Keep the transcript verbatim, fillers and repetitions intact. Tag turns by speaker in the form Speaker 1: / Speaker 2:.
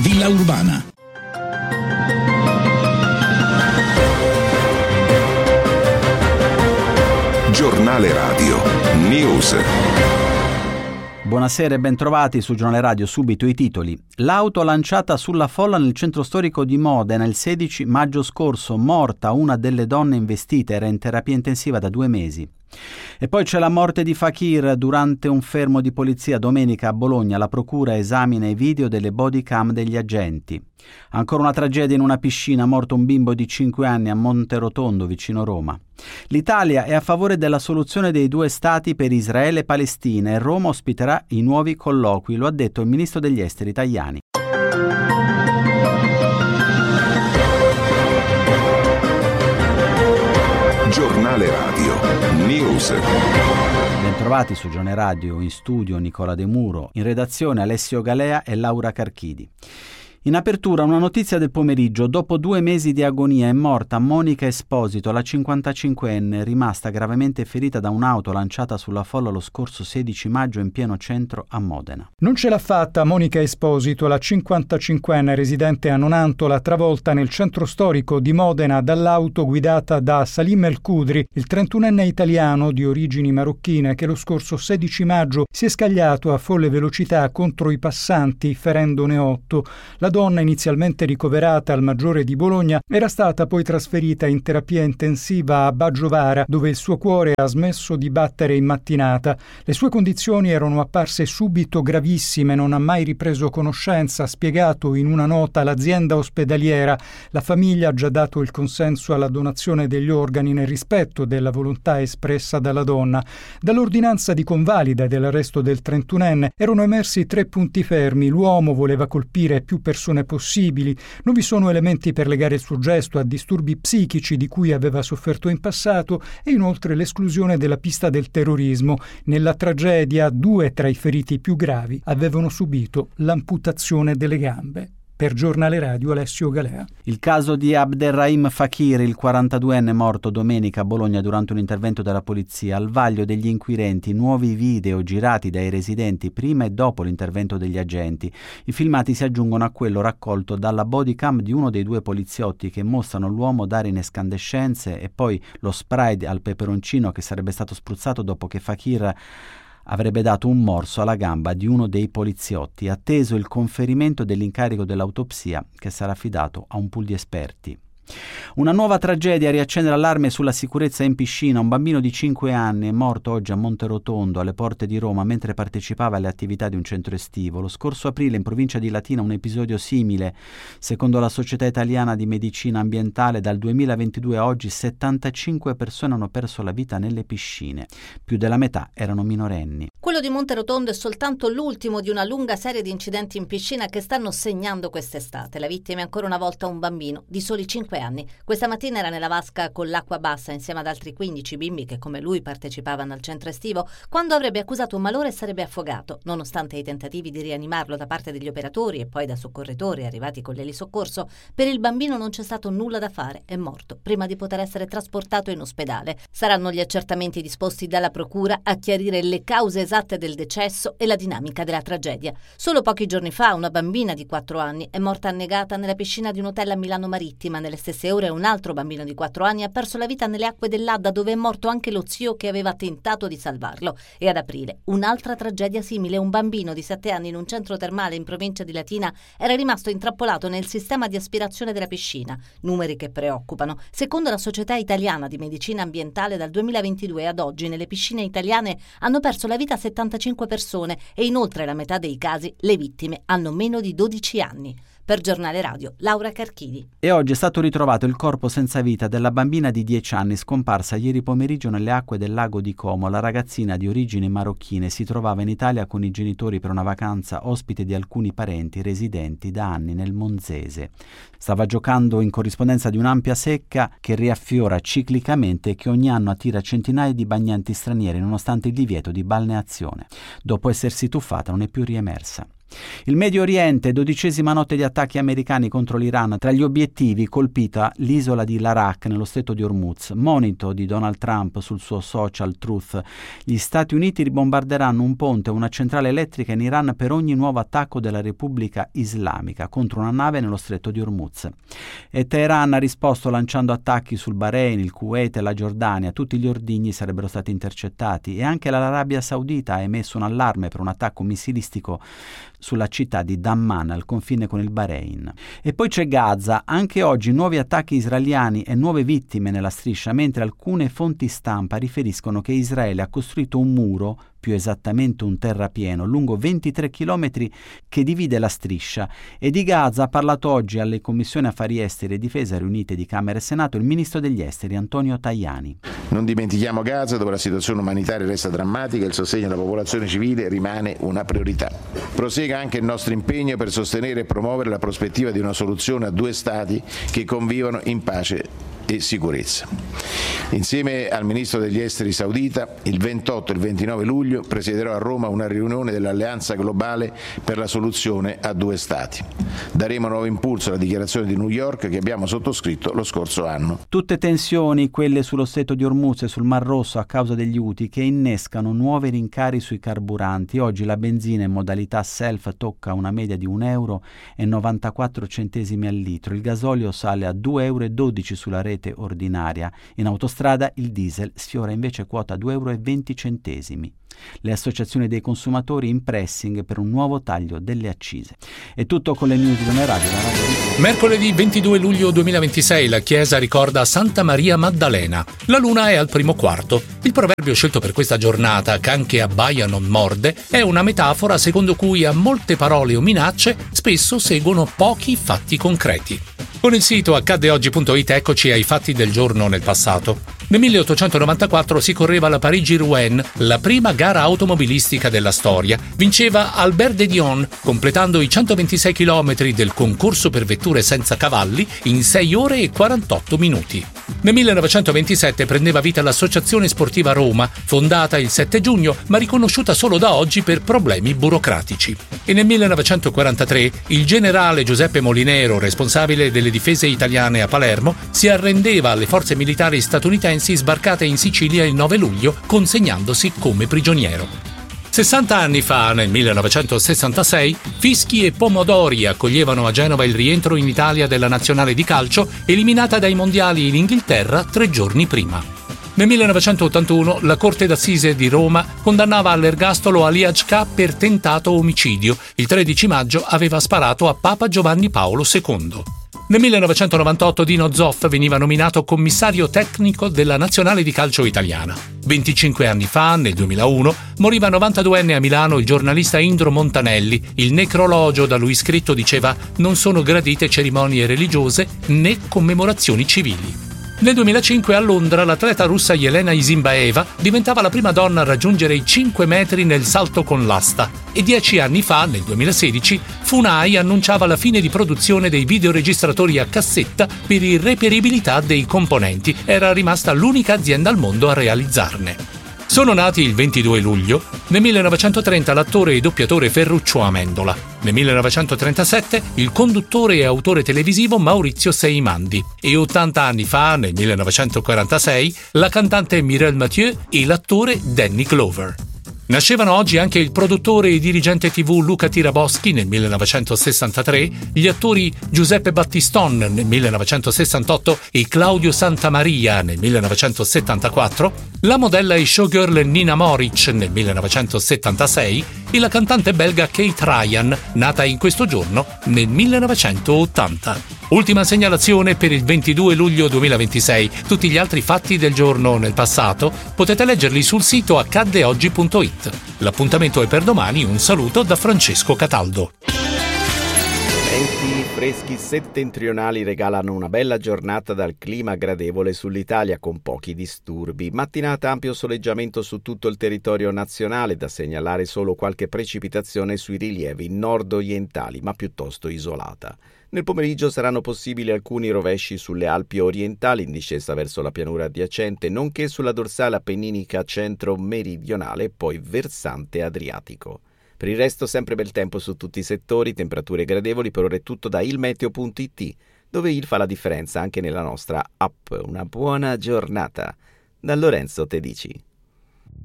Speaker 1: Villa Urbana.
Speaker 2: Giornale Radio News.
Speaker 3: Buonasera e bentrovati su Giornale Radio. Subito i titoli. L'auto lanciata sulla folla nel centro storico di Modena il sedici maggio scorso, morta una delle donne investite, era in terapia intensiva da due mesi. E poi c'è la morte di Fakir durante un fermo di polizia domenica a Bologna. La procura esamina i video delle body cam degli agenti. Ancora una tragedia in una piscina, morto un bimbo di cinque anni a Monterotondo, vicino Roma. L'Italia è a favore della soluzione dei due stati per Israele e Palestina e Roma ospiterà i nuovi colloqui, lo ha detto il ministro degli esteri Tajani.
Speaker 2: Giornale Radio News.
Speaker 3: Bentrovati su Giornale Radio, in studio Nicola De Muro, in redazione Alessio Galea e Laura Carchidi. In apertura una notizia del pomeriggio. Dopo due mesi di agonia è morta Monica Esposito, la cinquantacinquenne, rimasta gravemente ferita da un'auto lanciata sulla folla lo scorso sedici maggio in pieno centro a Modena.
Speaker 4: Non ce l'ha fatta Monica Esposito, la cinquantacinquenne residente a Nonantola, travolta nel centro storico di Modena dall'auto guidata da Salim El Kudri, il trentunenne italiano di origini marocchine che lo scorso sedici maggio si è scagliato a folle velocità contro i passanti, ferendone otto. La donna, inizialmente ricoverata al Maggiore di Bologna, era stata poi trasferita in terapia intensiva a Baggiovara, dove il suo cuore ha smesso di battere in mattinata. Le sue condizioni erano apparse subito gravissime, non ha mai ripreso conoscenza, ha spiegato in una nota l'azienda ospedaliera. La famiglia ha già dato il consenso alla donazione degli organi nel rispetto della volontà espressa dalla donna. Dall'ordinanza di convalida e dell'arresto del trentunenne erano emersi tre punti fermi. L'uomo voleva colpire più persone possibili, non vi sono elementi per legare il suo gesto a disturbi psichici di cui aveva sofferto in passato e inoltre l'esclusione della pista del terrorismo. Nella tragedia due tra i feriti più gravi avevano subito l'amputazione delle gambe. Per Giornale Radio Alessio Galea.
Speaker 3: Il caso di Abderrahim Fakir, il quarantaduenne morto domenica a Bologna durante un intervento della polizia. Al vaglio degli inquirenti nuovi video girati dai residenti prima e dopo l'intervento degli agenti. I filmati si aggiungono a quello raccolto dalla body cam di uno dei due poliziotti che mostrano l'uomo dare in escandescenze e poi lo spray al peperoncino che sarebbe stato spruzzato dopo che Fakir avrebbe dato un morso alla gamba di uno dei poliziotti, atteso il conferimento dell'incarico dell'autopsia che sarà affidato a un pool di esperti. Una nuova tragedia riaccende l'allarme sulla sicurezza in piscina. Un bambino di cinque anni è morto oggi a Monterotondo, alle porte di Roma, mentre partecipava alle attività di un centro estivo. Lo scorso aprile in provincia di Latina un episodio simile. Secondo la Società Italiana di Medicina Ambientale, dal duemilaventidue a oggi settantacinque persone hanno perso la vita nelle piscine. Più della metà erano minorenni.
Speaker 5: Quello di Monterotondo è soltanto l'ultimo di una lunga serie di incidenti in piscina che stanno segnando quest'estate. La vittima è ancora una volta un bambino di soli cinque anni. Questa mattina era nella vasca con l'acqua bassa insieme ad altri quindici bimbi che come lui partecipavano al centro estivo quando avrebbe accusato un malore e sarebbe affogato. Nonostante i tentativi di rianimarlo da parte degli operatori e poi da soccorritori arrivati con l'elisoccorso, per il bambino non c'è stato nulla da fare, è morto prima di poter essere trasportato in ospedale. Saranno gli accertamenti disposti dalla procura a chiarire le cause esatte del decesso e la dinamica della tragedia. Solo pochi giorni fa una bambina di quattro anni è morta annegata nella piscina di un hotel a Milano Marittima. Nelle stesse ore un altro bambino di quattro anni ha perso la vita nelle acque dell'Adda, dove è morto anche lo zio che aveva tentato di salvarlo. E ad aprile un'altra tragedia simile. Un bambino di sette anni in un centro termale in provincia di Latina era rimasto intrappolato nel sistema di aspirazione della piscina. Numeri che preoccupano. Secondo la Società Italiana di Medicina Ambientale, dal duemilaventidue ad oggi nelle piscine italiane hanno perso la vita settantacinque persone e inoltre la metà dei casi le vittime hanno meno di dodici anni. Per Giornale Radio, Laura Carchidi.
Speaker 3: E oggi è stato ritrovato il corpo senza vita della bambina di dieci anni scomparsa ieri pomeriggio nelle acque del lago di Como. La ragazzina di origini marocchine si trovava in Italia con i genitori per una vacanza, ospite di alcuni parenti residenti da anni nel Monzese. Stava giocando in corrispondenza di un'ampia secca che riaffiora ciclicamente e che ogni anno attira centinaia di bagnanti stranieri nonostante il divieto di balneazione. Dopo essersi tuffata non è più riemersa. Il Medio Oriente, dodicesima notte di attacchi americani contro l'Iran, tra gli obiettivi colpita l'isola di Larak nello stretto di Hormuz. Monito di Donald Trump sul suo social Truth. Gli Stati Uniti ribombarderanno un ponte e una centrale elettrica in Iran per ogni nuovo attacco della Repubblica Islamica contro una nave nello stretto di Hormuz. E Teheran ha risposto lanciando attacchi sul Bahrain, il Kuwait e la Giordania. Tutti gli ordigni sarebbero stati intercettati e anche l'Arabia Saudita ha emesso un allarme per un attacco missilistico sulla città di Damman al confine con il Bahrain. E poi c'è Gaza, anche oggi nuovi attacchi israeliani e nuove vittime nella striscia, mentre alcune fonti stampa riferiscono che Israele ha costruito un muro, più esattamente un terrapieno, lungo ventitré chilometri che divide la striscia. E di Gaza ha parlato oggi alle Commissioni Affari Esteri e Difesa riunite di Camera e Senato il ministro degli Esteri Antonio Tajani.
Speaker 1: Non dimentichiamo Gaza, dove la situazione umanitaria resta drammatica e il sostegno alla popolazione civile rimane una priorità. Prosega anche il nostro impegno per sostenere e promuovere la prospettiva di una soluzione a due Stati che convivono in pace e sicurezza. Insieme al ministro degli esteri saudita, il ventotto e il ventinove luglio presiederò a Roma una riunione dell'Alleanza Globale per la soluzione a due Stati. Daremo nuovo impulso alla dichiarazione di New York che abbiamo sottoscritto lo scorso anno.
Speaker 3: Tutte tensioni, quelle sullo stretto di Hormuz e sul Mar Rosso a causa degli Houthi, che innescano nuovi rincari sui carburanti. Oggi la benzina in modalità self tocca una media di un euro e novantaquattro centesimi al litro. Il gasolio sale a due euro e dodici sulla rete ordinaria. In autostrada il diesel sfiora invece quota due euro e venti centesimi. Le associazioni dei consumatori in pressing per un nuovo taglio delle accise. È tutto con le news di Giornale Radio. La radio di...
Speaker 6: Mercoledì ventidue luglio duemilaventisei la Chiesa ricorda Santa Maria Maddalena. La luna è al primo quarto. Il proverbio scelto per questa giornata, "Can che abbaia non morde", è una metafora secondo cui a molte parole o minacce spesso seguono pochi fatti concreti. Con il sito accadde oggi punto it eccoci ai fatti del giorno nel passato. Nel milleottocentonovantaquattro si correva la Parigi-Rouen, la prima gara automobilistica della storia. Vinceva Albert de Dion, completando i centoventisei chilometri del concorso per vetture senza cavalli in sei ore e quarantotto minuti. Nel millenovecentoventisette prendeva vita l'Associazione Sportiva Roma, fondata il sette giugno, ma riconosciuta solo da oggi per problemi burocratici. E nel millenovecentoquarantatré il generale Giuseppe Molinero, responsabile delle difese italiane a Palermo, si arrendeva alle forze militari statunitensi sbarcate in Sicilia il nove luglio, consegnandosi come prigioniero. sessanta anni fa, nel millenovecentosessantasei, fischi e pomodori accoglievano a Genova il rientro in Italia della nazionale di calcio, eliminata dai mondiali in Inghilterra tre giorni prima. Nel millenovecentottantuno la Corte d'Assise di Roma condannava all'ergastolo Ali Agca per tentato omicidio. Il tredici maggio aveva sparato a Papa Giovanni Paolo secondo. Nel millenovecentonovantotto Dino Zoff veniva nominato commissario tecnico della nazionale di calcio italiana. venticinque anni fa, nel duemilauno, moriva novantaduenne a Milano il giornalista Indro Montanelli. Il necrologio da lui scritto diceva: "Non sono gradite cerimonie religiose né commemorazioni civili". Nel duemilacinque a Londra l'atleta russa Elena Isinbaeva diventava la prima donna a raggiungere i cinque metri nel salto con l'asta e dieci anni fa, nel duemilasedici, Funai annunciava la fine di produzione dei videoregistratori a cassetta per irreperibilità dei componenti. Era rimasta l'unica azienda al mondo a realizzarne. Sono nati il ventidue luglio. Nel millenovecentotrenta l'attore e doppiatore Ferruccio Amendola. Nel millenovecentotrentasette il conduttore e autore televisivo Maurizio Seimandi. E ottanta anni fa, nel millenovecentoquarantasei, la cantante Mireille Mathieu e l'attore Danny Glover. Nascevano oggi anche il produttore e dirigente tivù Luca Tiraboschi nel millenovecentosessantatré, gli attori Giuseppe Battiston nel millenovecentosessantotto e Claudio Santamaria nel millenovecentosettantaquattro, la modella e showgirl Nina Moric nel millenovecentosettantasei e la cantante belga Kate Ryan, nata in questo giorno nel millenovecentottanta. Ultima segnalazione per il ventidue luglio duemilaventisei. Tutti gli altri fatti del giorno nel passato potete leggerli sul sito accadde oggi punto it. L'appuntamento è per domani. Un saluto da Francesco Cataldo.
Speaker 7: Venti freschi settentrionali regalano una bella giornata dal clima gradevole sull'Italia con pochi disturbi. Mattinata ampio soleggiamento su tutto il territorio nazionale, da segnalare solo qualche precipitazione sui rilievi nord-orientali, ma piuttosto isolata. Nel pomeriggio saranno possibili alcuni rovesci sulle Alpi orientali in discesa verso la pianura adiacente, nonché sulla dorsale appenninica centro-meridionale e poi versante adriatico. Per il resto sempre bel tempo su tutti i settori, temperature gradevoli. Per ora è tutto da ilmeteo punto it, dove il fa la differenza anche nella nostra app. Una buona giornata. Da Lorenzo Tedici.